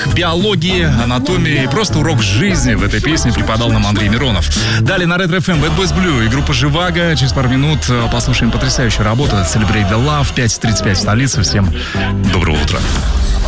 биологии, анатомии и просто урок жизни в этой песне преподал нам Андрей Миронов. Далее на Ретро FM Bad Boys Blue и группа Живаго. Через пару минут послушаем потрясающую работу Celebrate the Love. 5:35 в столице. Всем доброго утра.